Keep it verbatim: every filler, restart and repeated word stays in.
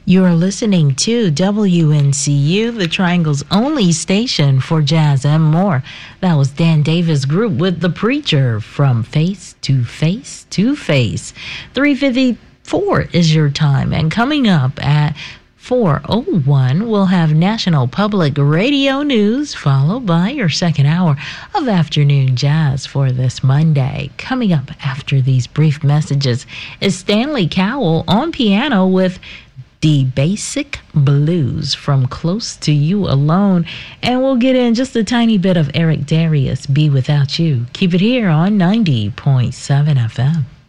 You're listening to W N C U, the Triangle's only station for jazz and more. That was Dan Davis Group with The Preacher, From Face to Face to Face. three fifty-four is your time, and coming up at four oh one, we'll have National Public Radio News, followed by your second hour of afternoon jazz for this Monday. Coming up after these brief messages is Stanley Cowell on piano with The Basic Blues from Close to You Alone. And we'll get in just a tiny bit of Eric Darius, Be Without You. Keep it here on ninety point seven F M.